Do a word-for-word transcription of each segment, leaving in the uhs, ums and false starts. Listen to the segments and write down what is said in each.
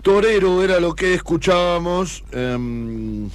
Torero era lo que escuchábamos, eh,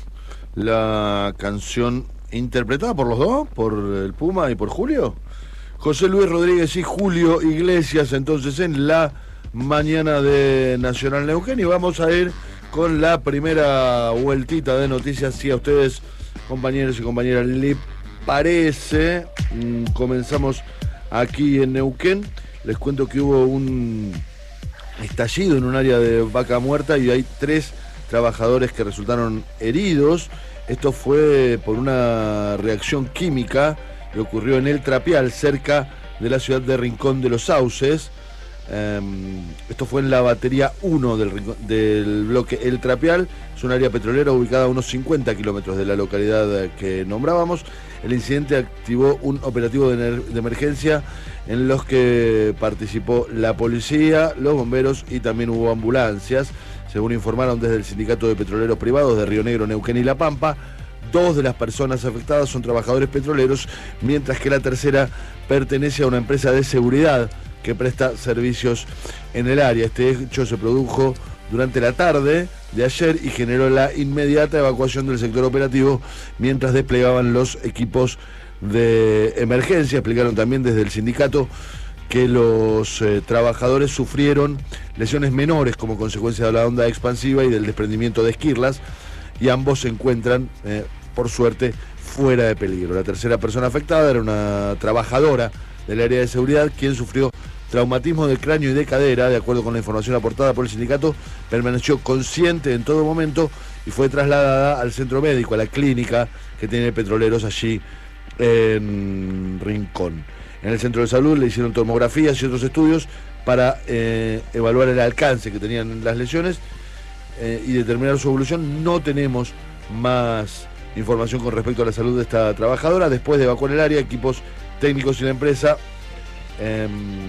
la canción interpretada por los dos, por el Puma y por Julio. José Luis Rodríguez y Julio Iglesias, entonces en la mañana de Nacional Neuquén, y vamos a ir con la primera vueltita de noticias, si a ustedes, compañeros y compañeras, les parece. Mm, comenzamos aquí en Neuquén. Les cuento que hubo un estallido en un área de Vaca Muerta y hay tres trabajadores que resultaron heridos. Esto fue por una reacción química que ocurrió en El Trapial, cerca de la ciudad de Rincón de los Sauces. Eh, esto fue en la batería uno del, del bloque El Trapial. Es un área petrolera ubicada a unos cincuenta kilómetros de la localidad que nombrábamos. El incidente activó un operativo de, de emergencia en los que participó la policía, los bomberos y también hubo ambulancias. Según informaron desde el Sindicato de Petroleros Privados de Río Negro, Neuquén y La Pampa, dos de las personas afectadas son trabajadores petroleros, mientras que la tercera pertenece a una empresa de seguridad que presta servicios en el área. Este hecho se produjo durante la tarde de ayer y generó la inmediata evacuación del sector operativo mientras desplegaban los equipos de emergencia. Explicaron también desde el sindicato que los eh, trabajadores sufrieron lesiones menores como consecuencia de la onda expansiva y del desprendimiento de esquirlas, y ambos se encuentran, eh, por suerte, fuera de peligro. La tercera persona afectada era una trabajadora del área de seguridad, quien sufrió traumatismo de cráneo y de cadera. De acuerdo con la información aportada por el sindicato, permaneció consciente en todo momento y fue trasladada al centro médico, a la clínica que tiene Petroleros allí en Rincón. En el centro de salud le hicieron tomografías y otros estudios para eh, evaluar el alcance que tenían las lesiones eh, y determinar su evolución. No tenemos más información con respecto a la salud de esta trabajadora. Después de evacuar el área, equipos técnicos y la empresa eh,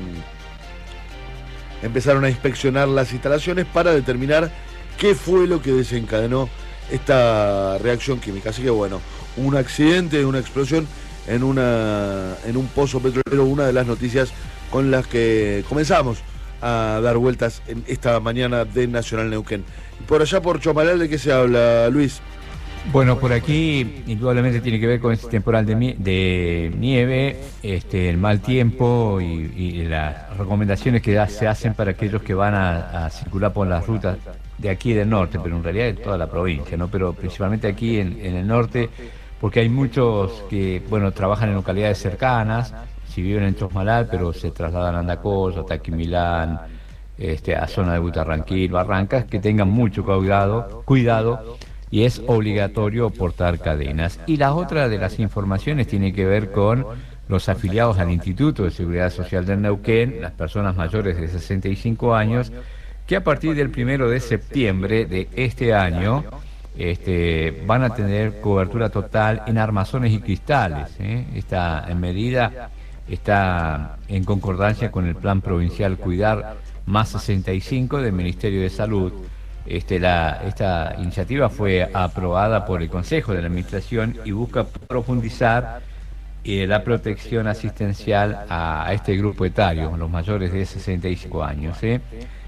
empezaron a inspeccionar las instalaciones para determinar qué fue lo que desencadenó esta reacción química. Así que bueno, un accidente, una explosión en, una, en un pozo petrolero, una de las noticias con las que comenzamos a dar vueltas en esta mañana de Nacional Neuquén. Y por allá por Chomalal, ¿de qué se habla, Luis? Bueno, por aquí indudablemente tiene que ver con este temporal de, de nieve, este, el mal tiempo y, y las recomendaciones que da, se hacen para aquellos que van a, a circular por las rutas de aquí del norte, pero en realidad de toda la provincia, ¿no? Pero principalmente aquí en, en el norte, porque hay muchos que, bueno, trabajan en localidades cercanas, si viven en Chosmalal, pero se trasladan a Andacollo, a Taquimilán, este, a zona de Butarranquil, Barrancas, que tengan mucho cuidado, cuidado, y es obligatorio portar cadenas. Y la otra de las informaciones tiene que ver con los afiliados al Instituto de Seguridad Social del Neuquén, las personas mayores de sesenta y cinco años, que a partir del primero de septiembre de este año este, van a tener cobertura total en armazones y cristales, ¿eh? Esta medida está en concordancia con el Plan Provincial Cuidar más sesenta y cinco del Ministerio de Salud. Este, la, esta iniciativa fue aprobada por el Consejo de la Administración y busca profundizar eh, la protección asistencial a, a este grupo etario, los mayores de sesenta y cinco años. ¿eh?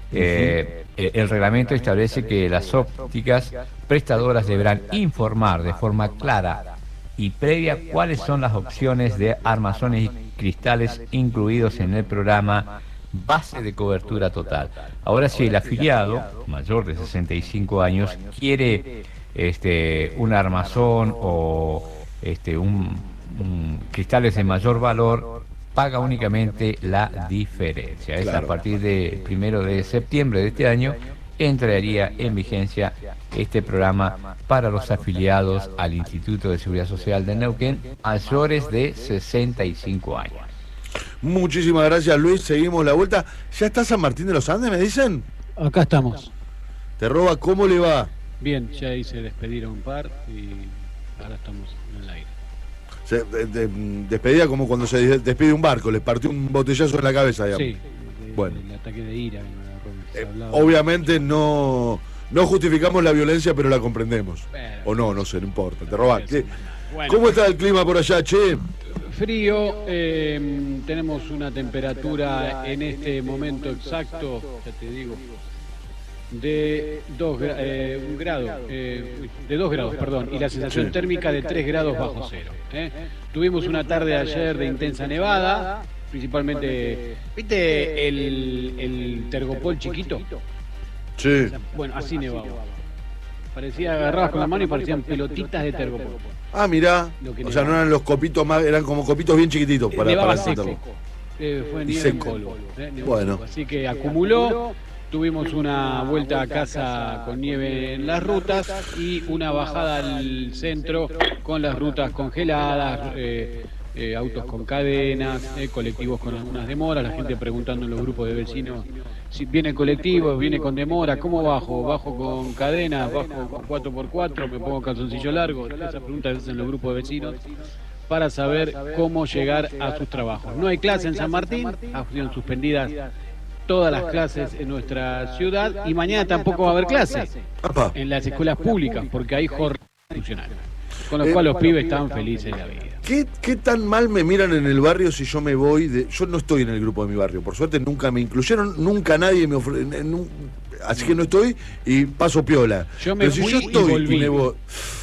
Eh, el reglamento establece que las ópticas prestadoras deberán informar de forma clara y previa cuáles son las opciones de armazones y cristales incluidos en el programa base de cobertura total. Ahora, si el afiliado mayor de sesenta y cinco años quiere este, un armazón o este, un, un cristales de mayor valor, paga únicamente la diferencia. Es claro. A partir del primero de septiembre de este año entraría en vigencia este programa para los afiliados al Instituto de Seguridad Social de Neuquén mayores de sesenta y cinco años. Muchísimas gracias, Luis. Seguimos la vuelta. ¿Ya está San Martín de los Andes, me dicen? Acá estamos. Te roba, ¿cómo le va? Bien, ya hice despedir a un par y ahora estamos en el aire. Se, de, de, despedida como cuando se despide un barco, le partió un botellazo en la cabeza, digamos. Sí, de, bueno. El ataque de ira. Eh, obviamente no, no justificamos la violencia, pero la comprendemos. Pero, o no, no sé, no importa. Te robaste. Bueno. ¿Cómo está el clima por allá, che? Frío, eh, tenemos una temperatura en este momento exacto, ya te digo, de dos eh, un grado, eh, de dos grados, perdón, y la sensación Sí. térmica de tres grados bajo cero. ¿eh? Tuvimos una tarde ayer de intensa nevada, principalmente, ¿viste el, el tergopol chiquito? Sí. Bueno, así nevaba. Parecía, agarrabas con la mano y parecían pelotitas de tergopol. Ah, mirá. Lo que O sea, no nevaba. eran los copitos más, eran como copitos bien chiquititos para, Nevaba para seco. sentarlo. Eh, fue Y nieve en seco. polvo. ¿eh? Nevó Bueno. seco. Así que acumuló. Tuvimos una vuelta a casa con nieve en las rutas y una bajada al centro con las rutas congeladas, eh, eh, autos con cadenas, eh, colectivos con algunas demoras, la gente preguntando en los grupos de vecinos si viene colectivo, viene con demora, ¿cómo bajo? ¿Bajo con cadenas? ¿Bajo con cuatro por cuatro? ¿Me pongo calzoncillo largo? Esas preguntas se hacen en los grupos de vecinos para saber cómo llegar a sus trabajos. No hay clase en San Martín, han sido suspendidas todas las clases en nuestra ciudad y mañana tampoco va a haber clases Apa. en las escuelas públicas porque hay jornadas funcionales. Con lo Eh, cual los pibes están felices de la vida. ¿Qué, ¿Qué tan mal me miran en el barrio si yo me voy? De... Yo no estoy en el grupo de mi barrio, por suerte nunca me incluyeron, nunca nadie me ofreció. Así que no estoy y paso piola. Yo me Pero si fui yo y estoy volví. me voy.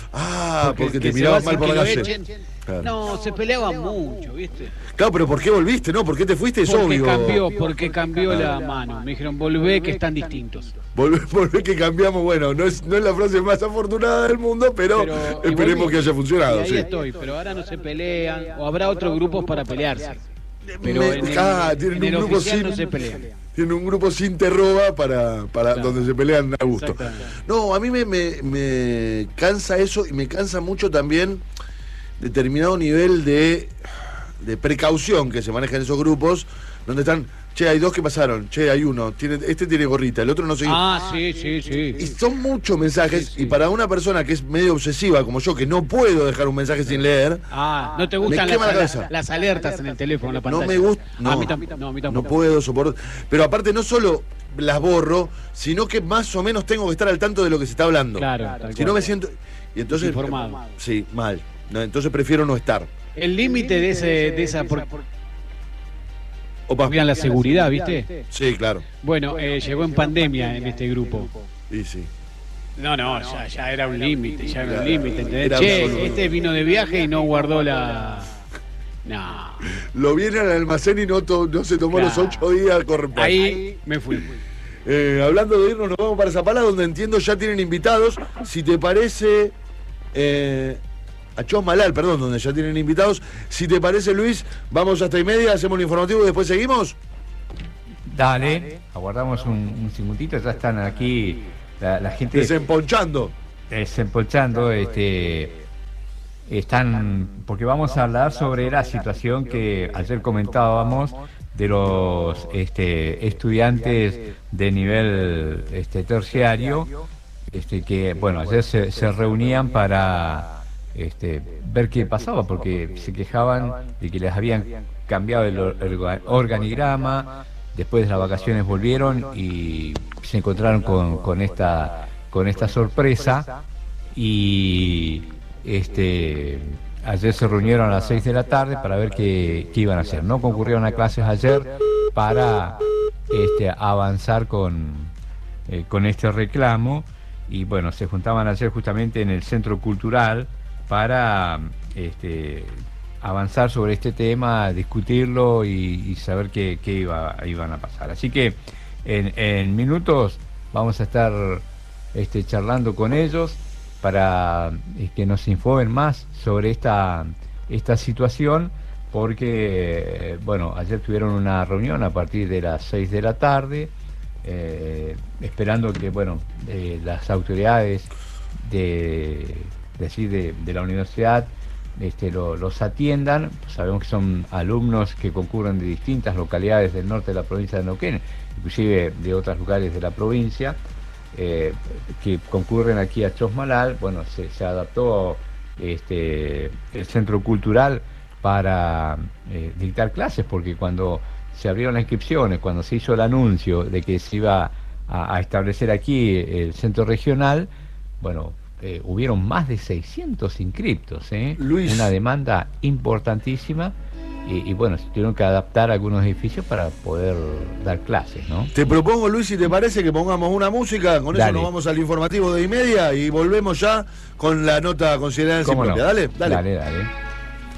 Ah, porque, que te se mirabas va mal sin por la que lo calle. echen. Claro. No, se peleaban mucho, ¿viste? Claro, pero ¿por qué volviste? No, ¿por qué te fuiste? Es Porque obvio. cambió, porque cambió la mano. Me dijeron, volvé que están distintos. Volvé, volvé que cambiamos. Bueno, no es, no es la frase más afortunada del mundo, pero, Pero- y esperemos volví. que haya Y funcionado. ahí Sí. estoy, pero ahora no se pelean, o habrá otros grupos para pelearse. Pero Me- en el, ah, tienen en el un grupo oficial sin, no se pelean. tienen un grupo sin terroba para, para Claro. donde se pelean a gusto. Exactamente. No, a mí me, me, me cansa eso y me cansa mucho también determinado nivel de, de precaución que se maneja en esos grupos, donde están, che, hay dos que pasaron, che, hay uno, tiene, este tiene gorrita, el otro no sé. Ah, sí, sí, sí. Y son muchos mensajes, Sí, sí. y para una persona que es medio obsesiva como yo, que no puedo dejar un mensaje sin leer, Ah, ¿no te gustan Me quema las, la las, cabeza. las alertas en el teléfono, en la no pantalla? me gusta. Ah, No, a mí, tam- no, a mí no tampoco. puedo soportar. Pero aparte, no solo las borro, sino que más o menos tengo que estar al tanto de lo que se está hablando. Claro, tal Si cual. no me siento. Y entonces. Informado. Sí, mal. No, entonces prefiero no estar. El límite de ese de esa por, Opa. miran la seguridad, ¿viste? Sí, claro. Bueno, eh, llegó en pandemia en este grupo. Y sí. No, no, ya, ya era un límite, ya era Era- un límite, ¿entendés? era Che, absoluto. este vino de viaje y no guardó la... No. Lo viene al almacén y no, to- no se tomó los Claro. ocho días correctos. Ahí me fui. Eh, hablando de irnos, nos vamos para Zapala, donde entiendo ya tienen invitados. Si te parece. Eh, a Chosmalal, perdón, donde ya tienen invitados. Si te parece, Luis, vamos hasta y media, hacemos el informativo y después seguimos. Dale, aguardamos un, un segundito, ya están aquí la, la gente Desemponchando. desempolchando, este, están, porque vamos a hablar sobre la situación que ayer comentábamos de los este, estudiantes de nivel este, terciario, este, que, bueno, ayer se, se reunían para este, ver qué pasaba, porque se quejaban de que les habían cambiado el, or- el orga- organigrama. Después de las vacaciones volvieron y se encontraron con, con esta con esta sorpresa y este ayer se reunieron a las seis de la tarde para ver qué, qué iban a hacer. No concurrieron a clases ayer para este, avanzar con, eh, con este reclamo y bueno, se juntaban ayer justamente en el Centro Cultural para este, avanzar sobre este tema, discutirlo y, y saber qué, qué iba, iban a pasar. Así que en, en minutos vamos a estar este, charlando con ellos para eh, que nos informen más sobre esta, esta situación, porque, eh, bueno, ayer tuvieron una reunión a partir de las seis de la tarde, eh, esperando que, bueno, eh, las autoridades de, de, así, de, de la universidad Este, lo, los atiendan. Sabemos que son alumnos que concurren de distintas localidades del norte de la provincia de Neuquén, inclusive de otros lugares de la provincia, eh, que concurren aquí a Chosmalal. Bueno, se, se adaptó este, el centro cultural para eh, dictar clases, porque cuando se abrieron las inscripciones, cuando se hizo el anuncio de que se iba a, a establecer aquí el centro regional, bueno, Eh, hubieron más de seiscientos inscriptos, ¿eh? Luis. Una demanda importantísima y, y bueno, se tuvieron que adaptar algunos edificios para poder dar clases, ¿no? Te propongo, Luis, si te parece, que pongamos una música, con Dale. eso nos vamos al informativo de y media y volvemos ya con la nota considerada en sí ¿Cómo no? propia. Dale, dale. Dale, dale.